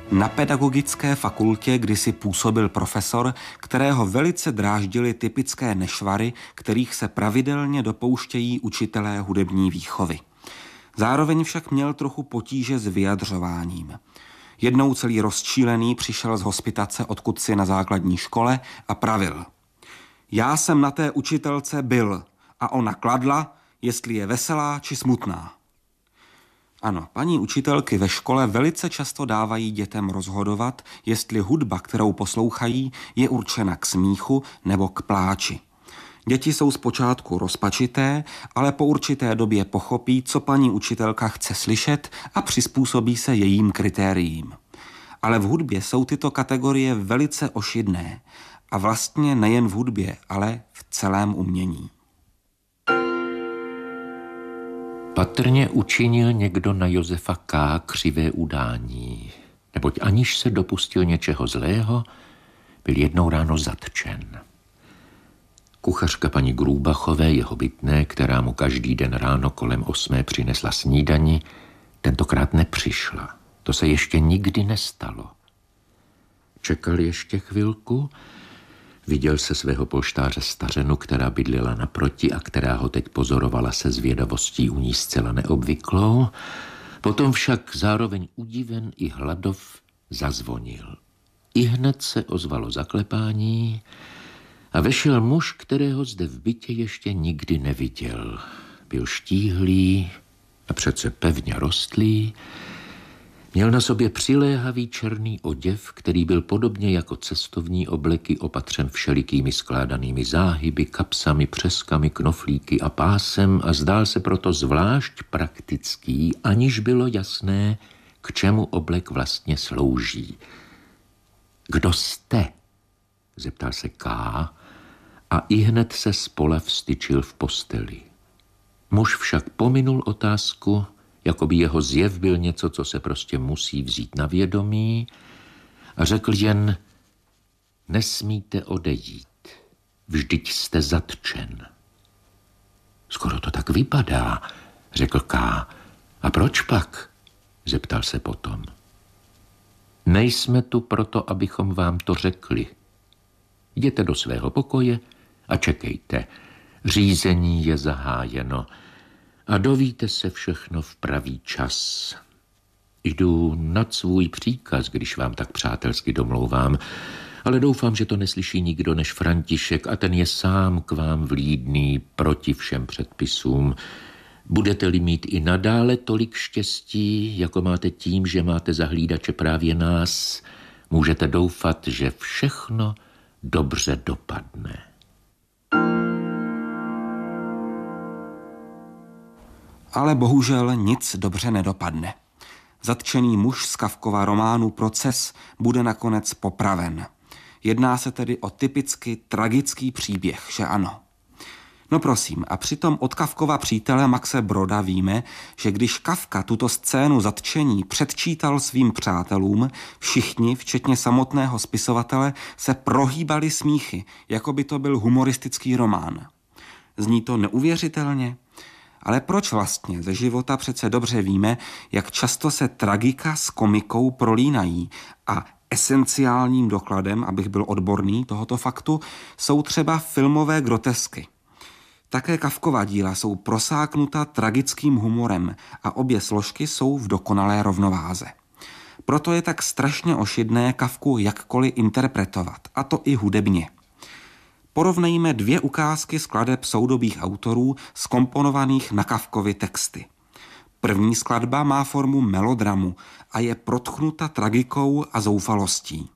Na pedagogické fakultě kdysi působil profesor, kterého velice dráždily typické nešvary, kterých se pravidelně dopouštějí učitelé hudební výchovy. Zároveň však měl trochu potíže s vyjadřováním. Jednou celý rozčílený přišel z hospitace, odkud si na základní škole, a pravil: Já jsem na té učitelce byl a ona kladla, jestli je veselá či smutná. Ano, paní učitelky ve škole velice často dávají dětem rozhodovat, jestli hudba, kterou poslouchají, je určena k smíchu nebo k pláči. Děti jsou zpočátku rozpačité, ale po určité době pochopí, co paní učitelka chce slyšet, a přizpůsobí se jejím kritériím. Ale v hudbě jsou tyto kategorie velice ošidné. A vlastně nejen v hudbě, ale v celém umění. Patrně učinil někdo na Josefa K. křivé udání, neboť aniž se dopustil něčeho zlého, byl jednou ráno zatčen. Kuchařka paní Grůbachové, jeho bytné, která mu každý den ráno kolem 8 přinesla snídani, tentokrát nepřišla. To se ještě nikdy nestalo. Čekal ještě chvilku, viděl se svého polštáře stařenu, která bydlela naproti a která ho teď pozorovala se zvědavostí u ní zcela neobvyklou. Potom však zároveň udiven i hladov zazvonil. Ihned se ozvalo zaklepání a vešel muž, kterého zde v bytě ještě nikdy neviděl. Byl štíhlý a přece pevně rostlý. Měl na sobě přiléhavý černý oděv, který byl podobně jako cestovní obleky opatřen všelikými skládanými záhyby, kapsami, přeskami, knoflíky a pásem a zdál se proto zvlášť praktický, aniž bylo jasné, k čemu oblek vlastně slouží. Kdo jste? Zeptal se K. a ihned se spola vstyčil v posteli. Muž však pominul otázku, jako by jeho zjev byl něco, co se prostě musí vzít na vědomí, a řekl jen: Nesmíte odejít, vždyť jste zatčen. Skoro to tak vypadá, řekl K. A proč pak? Zeptal se potom. Nejsme tu proto, abychom vám to řekli. Jděte do svého pokoje a čekejte. Řízení je zahájeno a dovíte se všechno v pravý čas. Jdu nad svůj příkaz, když vám tak přátelsky domlouvám, ale doufám, že to neslyší nikdo než František a ten je sám k vám vlídný proti všem předpisům. Budete-li mít i nadále tolik štěstí, jako máte tím, že máte za hlídače právě nás, můžete doufat, že všechno dobře dopadne. Ale bohužel nic dobře nedopadne. Zatčený muž z Kafkova románu Proces bude nakonec popraven. Jedná se tedy o typicky tragický příběh, že ano? No prosím, a přitom od Kafkova přítele Maxe Broda víme, že když Kafka tuto scénu zatčení předčítal svým přátelům, všichni, včetně samotného spisovatele, se prohýbali smíchy, jako by to byl humoristický román. Zní to neuvěřitelně? Ale proč vlastně? Ze života přece dobře víme, jak často se tragika s komikou prolínají a esenciálním dokladem, abych byl odborný tohoto faktu, jsou třeba filmové grotesky. Také Kafkova díla jsou prosáknuta tragickým humorem a obě složky jsou v dokonalé rovnováze. Proto je tak strašně ošidné Kafku jakkoliv interpretovat, a to i hudebně. Porovnejme 2 ukázky skladeb soudobých autorů zkomponovaných na Kafkovy texty. První skladba má formu melodramu a je protchnuta tragikou a zoufalostí.